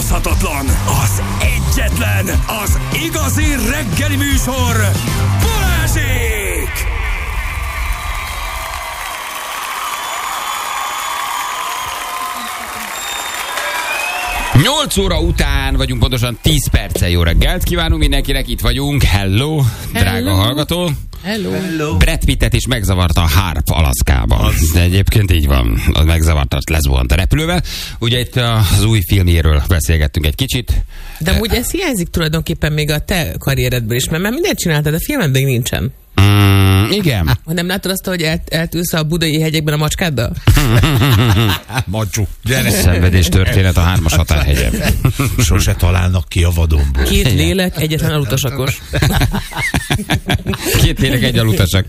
utánozhatatlan, az egyetlen, az igazi reggeli műsor, Balázsék! 8 óra után vagyunk, pontosan 10 perccel. Jó reggelt kívánunk mindenkinek, itt vagyunk. Hello, drága hallgató. Hello. Brad Pittet is megzavarta a Harp Alaszkában. De egyébként így van, az megzavarta, lezuhant a repülővel. Ugye itt az új filmjéről beszélgettünk egy kicsit. De amúgy ez hiányzik tulajdonképpen még a te karrieredből is, mert már mindent csináltad, de filmen még nincsen. Igen. Nem látod azt, hogy eltűlsz a budai hegyekben a macskáddal? Macsú, gyere! Szenvedés történet a 3-as határhegyen. Sose találnak ki a vadonból. 2 lélek, egyetlen alutasakos. 2 lélek, egy alutasak.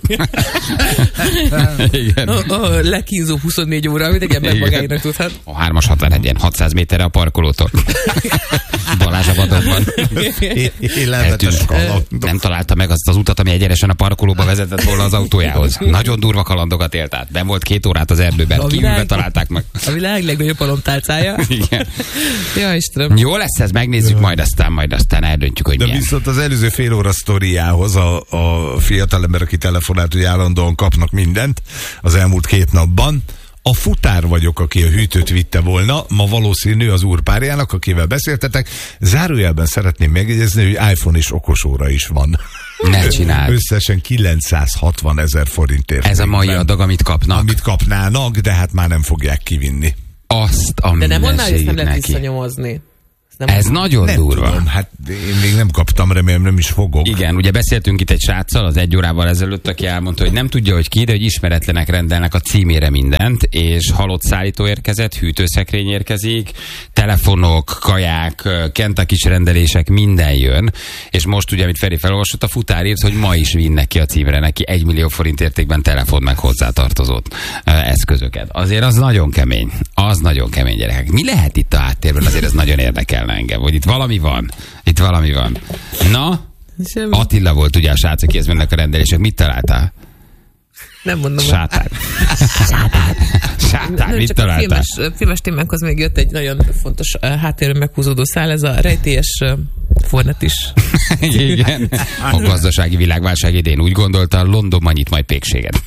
Igen. A lekínzó 24 óra, amit egy ember magáinak tudhat. A 3-as határhegyen, 600 méterre a parkolótól. Balázs a vadonban. Élelmetes kaland. Nem találta meg azt az utat, ami egyenesen a parkolóba vezetett volna az autójához. Nagyon durva kalandokat élt át. Ben volt 2 órát az erdőben. Kívülben találták meg. A világ legnagyobb alomtálcája. Igen. Ja, Istenem. Jó lesz ez, megnézzük majd aztán eldöntjük, hogy de milyen. viszont az előző fél óra sztoriához a fiatalember, aki telefonált, hogy állandóan kapnak mindent az elmúlt 2 napban. A futár vagyok, aki a hűtőt vitte volna, ma valószínű az úrpárjának, akivel beszéltetek. Zárójelben szeretném megjegyezni, hogy iPhone és okosóra is van. Ne csináld. Összesen 960 000 forintért. Ez a mai adag, amit kapnak. Amit kapnának, de hát már nem fogják kivinni. Azt a De nem mondd, hogy ezt nem lehet neki. visszanyomozni. Ez nagyon Nem durva. tudom, hát én még nem kaptam, remélem nem is fogok. Igen, ugye beszéltünk itt egy sráccal az 1 órával ezelőtt, aki elmondta, hogy nem tudja, hogy ki, de hogy ismeretlenek rendelnek a címére mindent, és halott szállító érkezett, hűtőszekrény érkezik, telefonok, kaják, Kentucky-s rendelések, minden jön, és most ugye, amit Feri felolvasott, a futár írt, hogy ma is vinnek ki a címre neki 1 millió forint értékben telefon meg hozzátartozó eszközöket. Azért az nagyon kemény. Az nagyon kemény, gyerekek. Mi lehet itt a háttérben? Azért ez nagyon érdekel engem, hogy itt valami van. Na, Semmi. Attila volt ugye a srác, akihez mennek a rendelések. Mit találtál? Nem mondom. Sátán, mit csak találtál? a filmes témánkhoz még jött egy nagyon fontos háttérben meghúzódó szál, ez a rejtélyes fornet is. Igen. A gazdasági világválság idén úgy gondolta, Londonban nyit majd pékséget.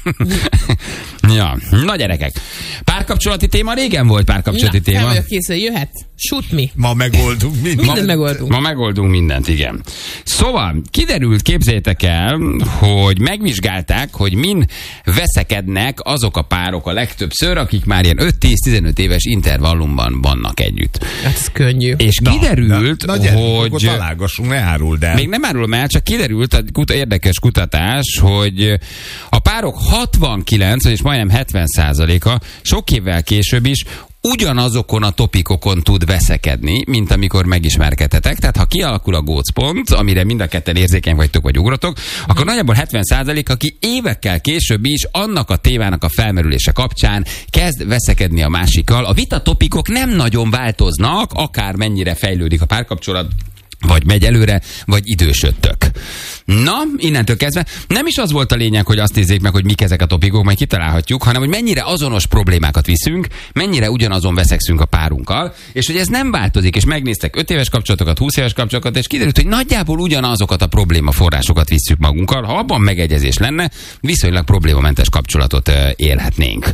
Ja, na gyerekek. Párkapcsolati téma, régen volt párkapcsolati téma. Fel vagyok készül, jöhet. Shoot me. Ma megoldunk mindent. Mindent megoldunk. Ma megoldunk mindent, igen. Szóval kiderült, képzeljétek el, hogy megvizsgálták, hogy min veszekednek azok a párok a legtöbbször, akik már ilyen 5-10-15 éves intervallumban vannak együtt. Hát ez könnyű. És kiderült, hogy... találgassunk, ne áruld el. Még nem árulom el, csak kiderült érdekes kutatás, hogy a párok 69, és majdnem 70%-a sok évvel később is ugyanazokon a topikokon tud veszekedni, mint amikor megismerkedtetek. Tehát ha kialakul a gócpont, amire mind a ketten érzékeny vagytok vagy ugratok, akkor nagyjából 70%, aki évekkel később is annak a témának a felmerülése kapcsán kezd veszekedni a másikkal. A vita topikok nem nagyon változnak, akár mennyire fejlődik a párkapcsolat, vagy megy előre, vagy idősödtök. Na, innentől kezdve nem is az volt a lényeg, hogy azt nézzék meg, hogy mik ezek a topikok, majd kitalálhatjuk, hanem hogy mennyire azonos problémákat viszünk, mennyire ugyanazon veszekszünk a párunkkal, és hogy ez nem változik, és megnéztek 5 éves kapcsolatokat, 20 éves kapcsolatokat, és kiderült, hogy nagyjából ugyanazokat a problémaforrásokat visszük magunkkal. Ha abban megegyezés lenne, viszonylag problémamentes kapcsolatot élhetnénk.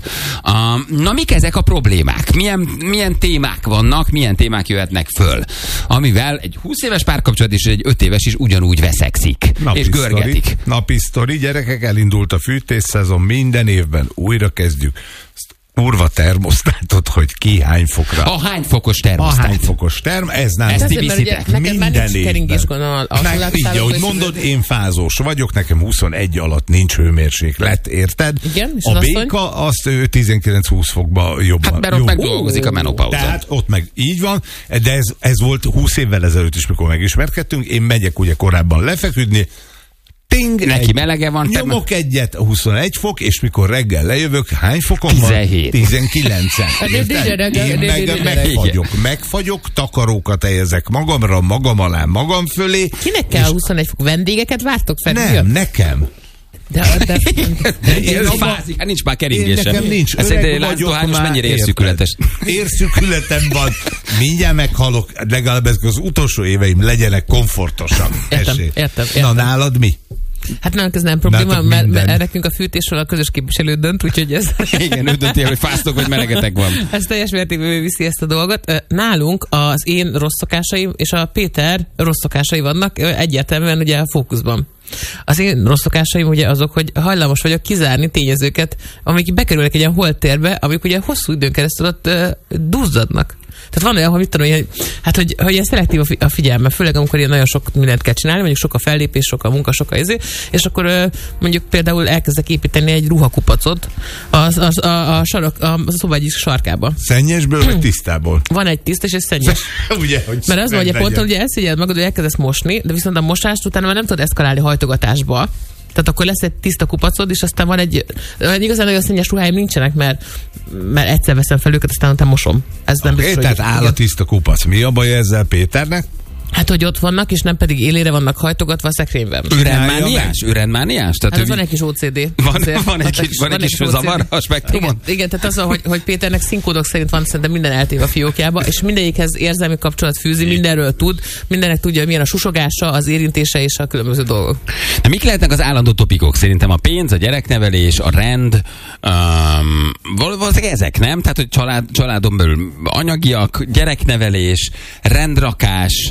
Na, mik ezek a problémák? Milyen témák vannak, milyen témák jöhetnek föl, amivel egy 20 éves párkapcsolat és egy 5 éves is ugyanúgy veszekszik. És görgetik. Napi sztori, gyerekek, elindult a fűtésszezon, minden évben újra kezdjük. Kurva termosztátot, hogy ki hány fokra. A hány fokos termosztát? A hány fokos ez nem. Ezt ti viszitek. Minden évben. Így, ahogy mondod, én fázós vagyok, nekem 21 alatt nincs hőmérséklet, érted? Igen, és a béka azt 19-20 fokba jobban. Hát mert ott megdolgozik a menopauza. Tehát ott meg így van, de ez volt 20 évvel ezelőtt is, mikor megismerkedtünk. Én megyek ugye korábban lefeküdni, ting, neki melege van. Nyomok egyet, 21 fok, és mikor reggel lejövök, hány fokon 17. van? 19-en. Én megfagyok, takarókat helyezek magamra, magam alá, magam fölé. Kinek kell 21 fok? Vendégeket vártok fel? Nem, nekem. Fázik, hát nincs már keringése. Nekem nincs. Ez egy láncdohányos mennyire érszükületes. Érszükületem van. Mindjárt meghalok. Legalább ezek az utolsó éveim legyenek komfortosak. Értem. Na, nálad mi? Hát nálunk ez nem probléma, mert nekünk a fűtésről a közös képviselő dönt, úgyhogy ez... Igen, ő dönti, hogy fáztok, vagy meregetek van. Ez teljes mértékben viszi ezt a dolgot. Nálunk az én rossz szokásaim és a Péter rossz szokásai vannak egyértelműen ugye a fókuszban. Az én rossz szokásaim ugye azok, hogy hajlamos vagyok kizárni tényezőket, amik bekerülnek egy ilyen holttérbe, amik ugye hosszú időn keresztül ott duzzadnak. Tehát van olyan, hogy mit tudom, hogy ilyen szelektív a figyelme, főleg amikor ilyen nagyon sok mindent kell csinálni, mondjuk sok a fellépés, sok a munka, sok a és akkor mondjuk például elkezdek építeni egy ruhakupacot a szoba egyik sarkába. Szennyesből vagy tisztából? Van egy tisztes és szennyes. Ugye, hogy mert az vagy pont, hogy elszégyeld magad, hogy elkezdesz mosni, de viszont a mosást utána már nem tudod eszkalálni hajtogatásba. Tehát akkor lesz egy tiszta kupacod, és aztán van egy... Igazán nagyon szennyes ruháim nincsenek, mert egyszer veszem fel őket, aztán utána mosom. Ez nem biztos, tehát áll a tiszta kupac. Mi a baj ezzel Péternek? Hát, hogy ott vannak, és nem pedig élére vannak hajtogatva a szekrényben. Ürendmániás? Hát van egy kis OCD. Van egy kis zavar a spektrumon? Igen, tehát az, hogy Péternek színkódok szerint van szerintem minden eltéve a fiókjába, és mindegyikhez érzelmi kapcsolat fűzi, mindenről tud, mindennek tudja, hogy milyen a susogása, az érintése és a különböző dolgok. De mik lehetnek az állandó topikok? Szerintem a pénz, a gyereknevelés, a rend, valószínűleg ezek, nem? Tehát, hogy családon belül anyagiak, gyereknevelés, rendrakás,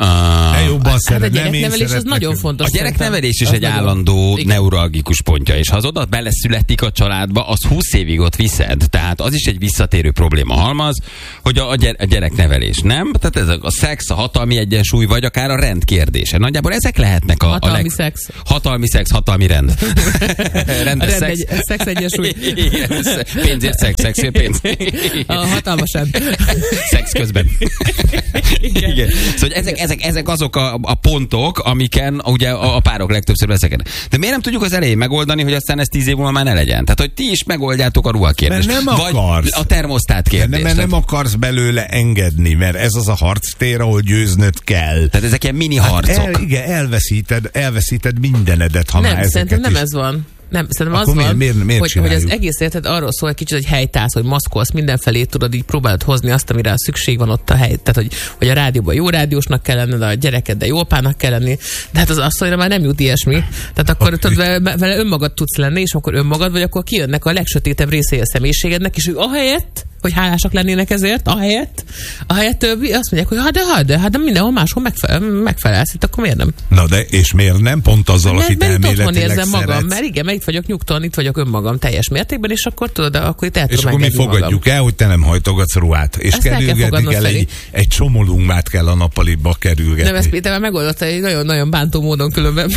a gyereknevelés az nagyon fontos. A gyereknevelés is egy állandó neuralgikus pontja, és ha az oda beleszületik a családba, az 20 évig ott viszed. Tehát az is egy visszatérő probléma halmaz, hogy a gyereknevelés, nem? Tehát ez a szex, a hatalmi egyensúly, vagy akár a rend kérdése. Nagyjából ezek lehetnek hatalmi szex. Hatalmi szex, hatalmi rend. Rendes szex. Szex egyensúly. Pénzért szex, szexért pénz. Hatalmasan. Szex közben. Igen. Szóval ezek azok a pontok, amiken ugye a párok legtöbbször veszekednek. De miért nem tudjuk az elején megoldani, hogy aztán ez 10 év múlva már ne legyen? Tehát, hogy ti is megoldjátok a ruhakérdést. Mert nem vagy akarsz. A termosztát kérdést. Mert nem akarsz belőle engedni, mert ez az a harctér, ahol győznöd kell. Tehát ezek ilyen mini harcok. Igen, elveszíted mindenedet, ha nem, már ezeket szerintem nem is. ez van. Nem, szerintem akkor az van, miért hogy az egész érted arról szól, egy kicsit egy helytász, hogy maszkolsz mindenfelé, tudod, így próbálod hozni azt, amire szükség van ott a hely. Tehát, hogy a rádióban jó rádiósnak kell lenni, de a gyerekeddel jó apának kell lenni. De hát az asszonyra már nem jut ilyesmi. Tehát akkor tudod, vele önmagad tudsz lenni, és akkor önmagad vagy, akkor kijönnek a legsötétebb részei a személyiségednek, és ő ahelyett, hogy hálásak lennének ezért, ahelyett azt mondják, hogy de mindenhol máshol megfelelsz, itt akkor miért nem? Na de, és miért nem? Pont azzal, akit elméletileg érzem magam, szeretsz. mert igen, mert itt vagyok nyugtalan, itt vagyok önmagam teljes mértékben, és akkor tudod, akkor itt el tudom és akkor mi fogadjuk el, hogy te nem hajtogatsz ruhát, és kerülgetni kell egy csomó lungmát kell a nappaliba kerülgetni. Nem, ezt Péter megoldotta egy nagyon-nagyon bántó módon különben.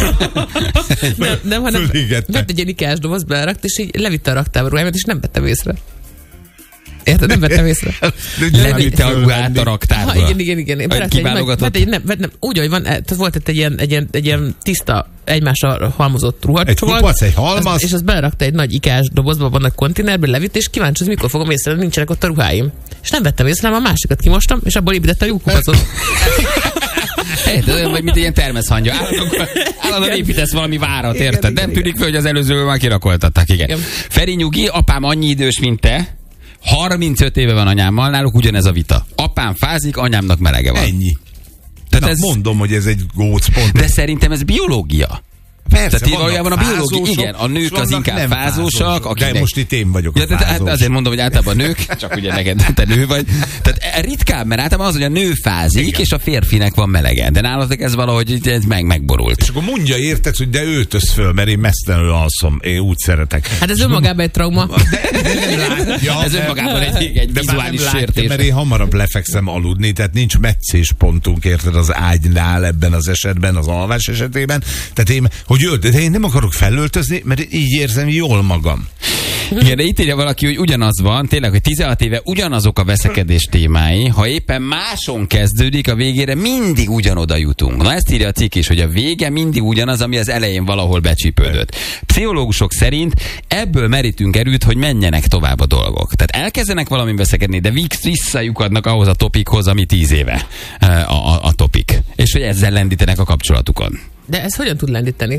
nem, hanem vett egy ilyen ikás doboz, belerakt, és így levitte a raktába ruhámat, és nem vettem észre. Érted? Nem vettem észre. Levitte a ruhát a raktárba. Igen. Kiválogatott? Úgy, hogy van, tehát volt itt egy ilyen tiszta, egymásra halmozott ruhacsomag. Egy kupac, egy halmaz. És azt belerakta egy nagy ikás dobozba, van egy konténerbe, levitt, és kíváncsi, hogy mikor fogom észre, nincsenek ott a ruháim. És nem vettem észre, hanem a másikat kimostam, és abból építette a jó kupacot. Olyan vagy, mint egy ilyen termeszhangya. Állandóan építesz valami várat, érted? Nem tűnik föl, hogy az előzőből már kirakoltatták, igen. Feri nyugi, apám annyi idős, mint te. 35 éve van anyámmal, náluk ugyanez a vita. Apám fázik, anyámnak melege van. Ennyi. Tehát mondom, hogy ez egy gócpont. De szerintem ez biológia. Persze, tehát valójában a biológia, igen, a nők az inkább fázósak. Akinek... De most itt én vagyok a fázós. Hát azért mondom, hogy általában a nők, csak ugye neked te nő vagy. Tehát ritkább, mert általában az, hogy a nő fázik, igen, és a férfinek van melege. De nálatok ez valahogy ez megborult. És akkor mondja, érted, hogy de öltöz föl, mert én mesztelenül alszom, én úgy szeretek. Hát ez önmagában egy trauma. Ez önmagában egy vizuális sértés. Mert én hamarabb lefekszem aludni, tehát nincs meccéspontunk, érted, az ágynál ebben az esetben, az alvás esetében. Tehát én, hogy de én nem akarok felöltözni, mert így érzem jól magam. Igen, de itt írja valaki, hogy ugyanaz van, tényleg, hogy 16 éve ugyanazok a veszekedés témái, ha éppen máson kezdődik, a végére mindig ugyanoda jutunk. Na ezt írja a cikk is, hogy a vége mindig ugyanaz, ami az elején valahol becsípődött. Pszichológusok szerint ebből merítünk erőt, hogy menjenek tovább a dolgok. Tehát elkezdenek valami veszekedni, de visszajukadnak ahhoz a topikhoz, ami 10 éve a topik. És hogy ezzel lendítenek a kapcsolatukon. De ez hogyan tud lendíteni?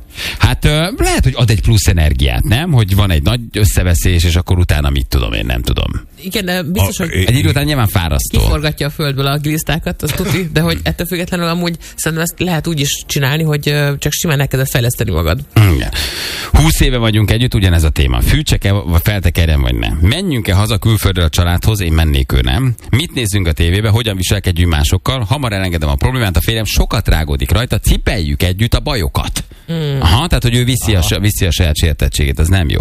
Hát lehet, hogy ad egy plusz energiát, nem? Hogy van egy nagy összeveszés, és akkor utána mit tudom, én nem tudom. Igen, biztos, hogy Egy idő után nyilván fárasztó. kiforgatja a földből a glisztákat, az tuti, de hogy ettől függetlenül amúgy szerintem ezt lehet úgy is csinálni, hogy csak simán elkezded fejleszteni magad. Igen. 20 éve vagyunk együtt, ugyanez a téma. Fűtsek-e, vagy feltekerjem, vagy nem? Menjünk-e haza külföldre a családhoz, én mennék, ő nem? Mit nézzünk a tévébe, hogyan viselkedjünk másokkal? Hamar elengedem a problémát, a férjem sokat rágódik rajta, cipeljük együtt a bajokat. Aha, tehát, hogy ő viszi a saját sértettségét, az nem jó.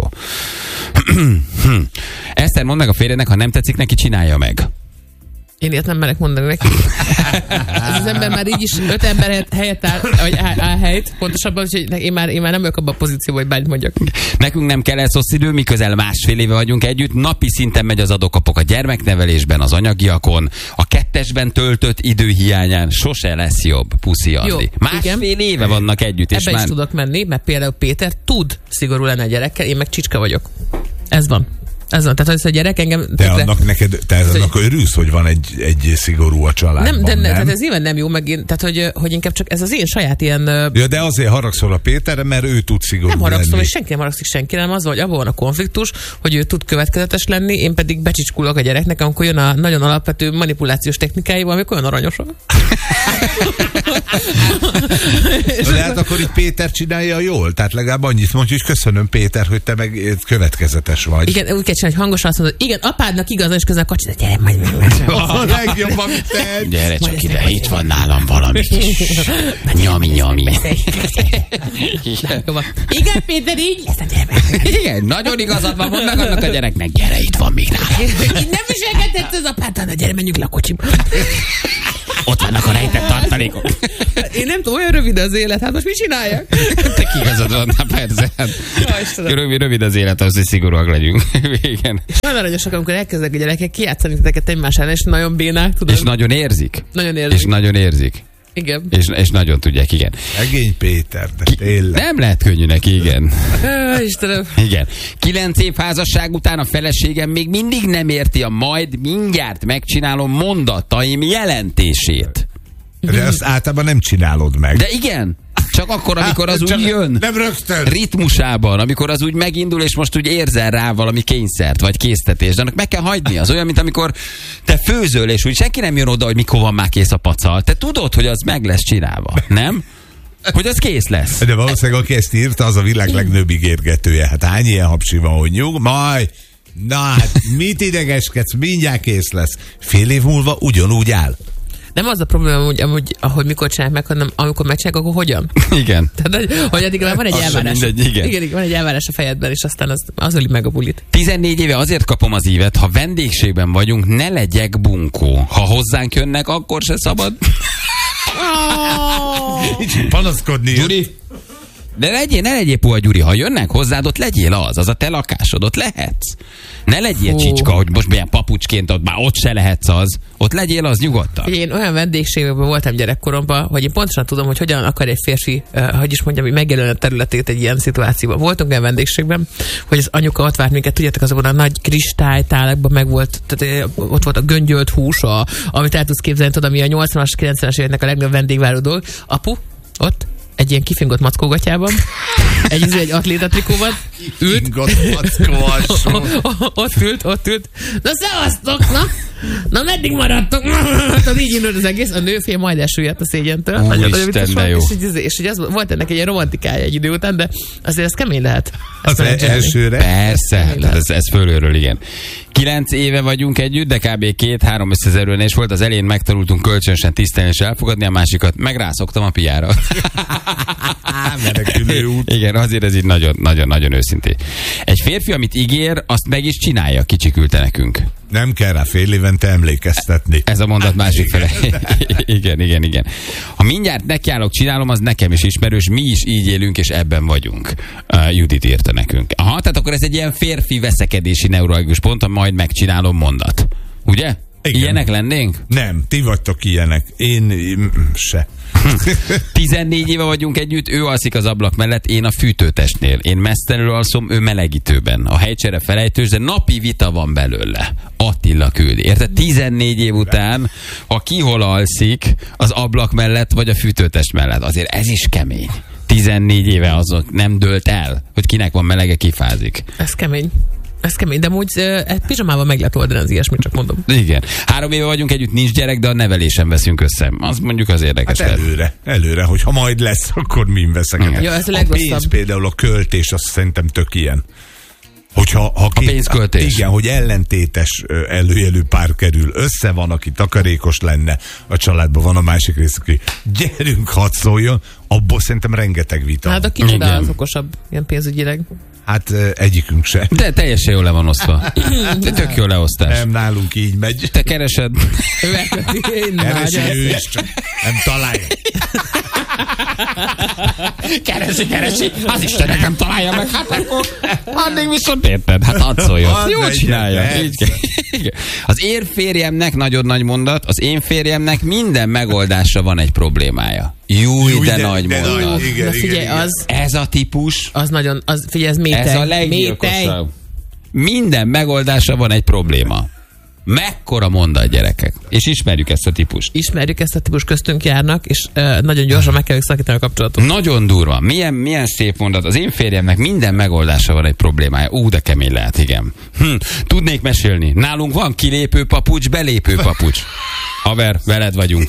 Eszter, mondd meg a férjednek, ha nem tetszik neki, csinálja meg. Én ilyet nem merek mondani neki. Ez az ember már így is 5 ember helyett áll helyt, pontosabban, hogy én már nem vagyok abban a pozícióban, hogy bármit mondjak. Nekünk nem kell elszosz idő, mi közel 1,5 éve vagyunk együtt, napi szinten megy az adok-kapok a gyermeknevelésben, az anyagiakon, a 2-esben töltött idő hiányán sose lesz jobb, puszi Andi. 1,5 éve vannak együtt. És ebben már... is tudok menni, mert például Péter tud szigorú lenni a gyerekkel, én meg csicska vagyok. Ez van. Tehát, hogy a gyerek engem... Te annak örülsz, hogy van egy szigorú a családban, nem? Tehát ez nyilván nem jó, meg én, tehát, hogy inkább csak ez az én saját ilyen... Ja, de azért haragszol a Péterre, mert ő tud szigorú nem haragszom, lenni. és senki nem haragszik senkire, nem az, hogy abban van a konfliktus, hogy ő tud következetes lenni, én pedig becsicskulok a gyereknek, amikor jön a nagyon alapvető manipulációs technikáival, amik olyan aranyosak. De hát akkor itt Péter csinálja jól, tehát legalább annyit mondja, hogy köszönöm Péter, hogy te meg következetes vagy. Igen, úgy kell csinálni, hogy hangosan azt mondod, igen, apádnak igaz, és közben a kocsi, de gyere, majd meg. A legjobb, amit te. Gyere csak ide, itt van nálam valami kis nyami. Igen, Péter, így lesz, gyere meg. Igen, nagyon igazad van, mondd meg annak a gyereknek, gyere, itt van még nálam. Nem viselkedett az apád, gyere, menjünk le a kocsiba. Ott vannak a rejtett tartalékok. Én nem tudom, olyan rövid az élet, hát most mit csináljak? Te igazad van, persze. Rövid az élet, az, hogy szigorúak legyünk. Igen. És nagyon aranyosak, amikor elkezdek a gyerekek kijátszani titeket egymás ellen, és nagyon bénák, tudod? És nagyon érzik. Nagyon érzik. Igen. És nagyon tudják, igen. Szegény Péter, de tényleg. Nem lehet könnyű neki, igen. Istenem. Igen. 9 év házasság után a feleségem még mindig nem érti a majd mindjárt megcsinálom mondataim jelentését. De azt általában nem csinálod meg. De igen. Csak akkor, amikor az úgy jön. Nem rögtön. Ritmusában, amikor az úgy megindul, és most úgy érzel rá valami kényszert, vagy késztetést. De annak meg kell hagyni. Az olyan, mint amikor te főzöl, és úgy senki nem jön oda, hogy mikor van már kész a pacal. Te tudod, hogy az meg lesz csinálva. Nem? Hogy az kész lesz. De valószínűleg, aki ezt írta, az a világ legnőbb ígérgetője. Hát hány ilyen hapsi van, hogy nyug? Majd. Na hát, mit idegeskedsz? Mindjárt kész lesz. Fél év múlva ugyanúgy áll. Nem az a probléma, hogy mikor csinálják meg, hanem amikor megcsinálják, akkor hogyan? Igen. Tehát, hogy addig már van egy elvárás. Igen, van egy elvárás a fejedben, és aztán az öli meg a bulit. 14 éve azért kapom az ívet, ha vendégségben vagyunk, ne legyek bunkó. Ha hozzánk jönnek, akkor se szabad. Panaszkodni. Gyuri, de ne legyél puha, Gyuri, ha jönnek hozzád, ott legyél az a te lakásod, ott lehetsz. Ne legyél csicska, hogy most milyen papucsként ott már ott se lehetsz az. Ott legyél az nyugodtan. Én olyan vendégségekben voltam gyerekkoromban, hogy én pontosan tudom, hogy hogyan akar egy férfi, hogy is mondjam, megjelölni a területét egy ilyen szituációban. Voltunk olyan vendégségben, hogy az anyuka ott várt minket, tudjátok, azokban a nagy kristálytálakban meg volt, tehát ott volt a göngyölt hús, amit el tudsz képzelni, tudod, ami a 80-as, 90-es éveknek a legnagyobb vendégváró dolog. Apu, ott egy ilyen kifingott mackógatyában, egy atlétatrikóban ült. Ott ült. Na szevasztok, na meddig maradtok? Tehát így indult az egész, a nőfél majd elsüllyedt a szégyentől. Úristen, de jó. És hogy volt ennek egy ilyen romantikája egy idő után, de azért ez kemény lehet. Az elsőre? Persze, ez fölülről, igen. 9 éve vagyunk együtt, de kb. 2-3 összezerülés volt. Az elején megtanultunk kölcsönösen tisztelni és elfogadni, a másikat megrászoktam a piára. Menekülő út. Igen, azért ez így nagyon őszintén. Egy férfi, amit ígér, azt meg is csinálja, kicsikülte nekünk. Nem kell rá fél évente emlékeztetni. Ez a mondat másik fele. Igen. Ha mindjárt nekiállok, csinálom, az nekem is ismerős, mi is így élünk, és ebben vagyunk. Judit írta nekünk. Aha, tehát akkor ez egy ilyen férfi veszekedési neuralgikus pont, ha majd megcsinálom mondat. Ugye? Igen. Ilyenek lennénk? Nem, ti vagytok ilyenek. Én se. 14 éve vagyunk együtt, ő alszik az ablak mellett, én a fűtőtestnél. Én mesztelenül alszom, ő melegítőben. A helycsere felejtős, de napi vita van belőle. Attila küldi. Érted? 14 év után, ha ki hol alszik az ablak mellett, vagy a fűtőtest mellett. Azért ez is kemény. 14 éve azok nem dőlt el, hogy kinek van melege, kifázik. Ez kemény. Ez kemény, de úgy pizsamával meg lehet oldani az ilyesmit, csak mondom. Igen. 3 éve vagyunk együtt, nincs gyerek, de a nevelésen veszünk össze. Az mondjuk az érdekes. Hát előre, hogyha majd lesz, akkor min veszek. Ja, ez a pénz például, a költés, azt szerintem tök ilyen. Hogyha a pénzköltés. Igen, hogy ellentétes előjelű pár kerül össze, van, aki takarékos lenne, a családban van a másik rész, aki gyerünk, hadd szóljon, abból szerintem rengeteg vita. Hát a kicsoda az okosabb, ilyen pénzügyileg. Hát egyikünk sem. De teljesen jól le van osztva. Tök jó leosztás. Nem, nálunk így megy. Te keresed. Keresi ő is, csak nem találja. Keresi. Az Istenek nem találja meg. Hát akkor addig viszont érted. Hát hadd szóljon. Jól csinálja. Az én férjemnek, nagyon nagy mondat, az én férjemnek minden megoldásra van egy problémája. Júj, de nagy mondat. Igen, figyelj, ez a típus. Az nagyon, figyelj, ez métej. Ez a leggyilkosabb. Minden megoldásra van egy probléma. Mekkora mondat, gyerekek. És ismerjük ezt a típust. Ismerjük ezt a típust, köztünk járnak, és nagyon gyorsan meg kell szakítani a kapcsolatot. Nagyon durva. Milyen szép mondat. Az én férjemnek minden megoldásra van egy problémája. De kemény lehet, igen. Tudnék mesélni. Nálunk van kilépő papucs, belépő papucs. Haver, veled vagyunk.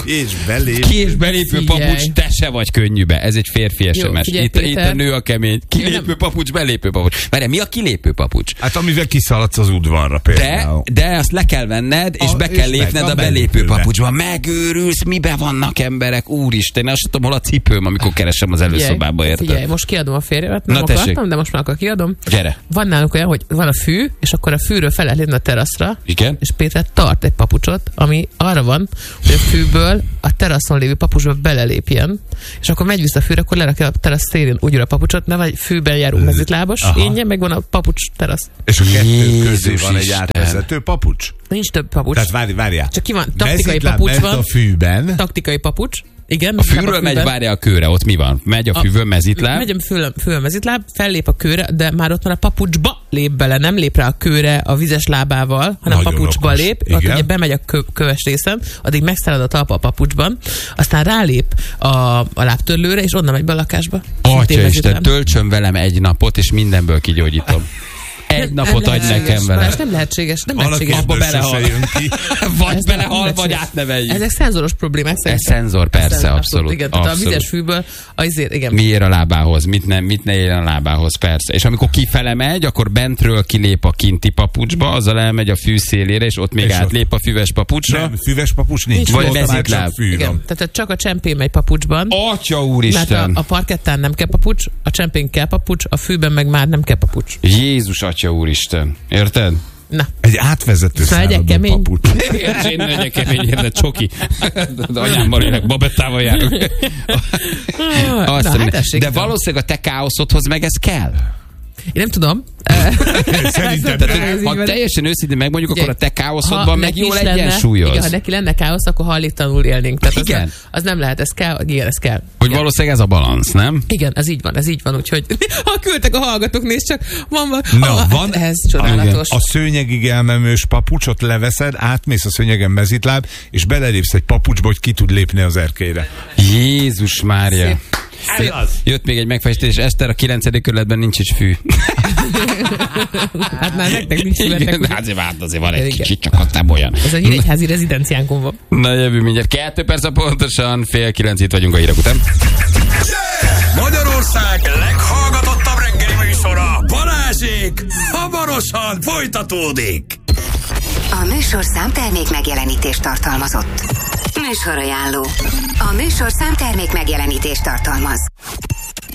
Ki és belépő papucs, te se vagy könnyűbe. Ez egy férfi SMS. Itt a nő a kemény. Kilépő papucs, belépő papucs. Várj, mi a kilépő papucs? Hát amivel kiszaladsz az udvarra például. De azt le kell venned, és be kell lépned a belépő papucsba. Megőrülsz, mibe vannak emberek? Úristen, én azt tudom, hol a cipőm, amikor keresem az előszobába, érted? Figyelj, most kiadom a férjemet, nem akartam, de most már akkor kiadom. Gyere. Van nálunk olyan, hogy van a fű, és akkor a fűről fel lehet lépni a teraszra. Igen. És Péter tart egy papucsot, ami arra van, hogy a fűből a teraszon lévő papucsba belelépjen, és akkor megy vissza a fűre, akkor lerakja a terasz szélén újra a papucsot, ne vagy fűben járó mezitlábas, énje, meg van a papucs terasz. És a kettő közé van egy átvezető papucs? Nincs több papucs. Tehát várjál. Csak ki van, taktikai papucs van. A fűben. Taktikai papucs. Igen, a fűről megy, várja a kőre, ott mi van? Megy a fűvön mezitláb? Megy a fűvön mezitláb, fellép a kőre, de már ott van a papucsba lép bele, nem lép rá a kőre a vizes lábával, hanem nagyon papucsba okos. Lép, ott ugye bemegy a köves részen, addig megszállad a talpa a papucsban, aztán rálép a lábtörlőre, és onnan megy be a lakásba. Atyaisten, töltsön velem egy napot, és mindenből kigyógyítom. Egy napot adj nekem vele. Nem lehetséges. Nem lehetséges. Abba belehal. Vagy belehal, vagy átneveljük. Ezek szenzoros problémák szerintem. Ez szenzor, persze, abszolút. Igen, tehát a vizes fűből azért, igen. Mi ér a lábához, mit ne ér a lábához, persze. És amikor kifele megy, akkor bentről kilép a kinti papucsba, azzal elmegy a fű szélére, és ott még átlép a füves papucsra. Nem, füves papucs nincs. Vagy mezitláb. Igen, tehát csak a csempén megy papucsban. Atya úristen. Mert a parkettán nem kell papucs, a csempén kell papucs, a fűben meg már nem kell papucs. Jézus Atya úristen. Érted? Na. Egy átvezető szállodban papucs. Én nagyon kemény, érted, csoki. De anyámmal élek, babettával járok. De valószínűleg a te káoszodhoz meg ez kell. Én nem tudom. Szerintem ha teljesen őszintén megmondjuk, akkor a te káoszodban meg jól egyensúlyoz. Igen, ha neki lenne káosz, akkor hajléktalanul élnénk. Tehát igen. Az nem lehet, ez kell, igen, ez kell. Hogy valószínűleg ez a balansz, nem? Igen, ez így van, úgyhogy ha küldtek a hallgatók, nézd csak, van ez csodálatos. A szőnyegig elmenős papucsot leveszed, átmész a szőnyegen mezitláb, és belelépsz egy papucsba, hogy ki tud lépni az erkélyre. Jézus Mária. Szép. Jött még egy megfejtés, Eszter, a 9. kerületben nincs is fű. Hát már nektek nincs fűvetek. Azért van egy kicsit, csak ott nem olyan. Ez a nyíregyházi rezidenciánkon van. Na jövő mindjárt. 2 perc pontosan, 8:30 itt vagyunk a hírek után. Magyarország leghallgatottabb reggeli műsora, Balázsék, hamarosan folytatódik. A műsorszám termék megjelenítést tartalmazott. Műsorajánló. A műsorszám termék megjelenítést tartalmaz.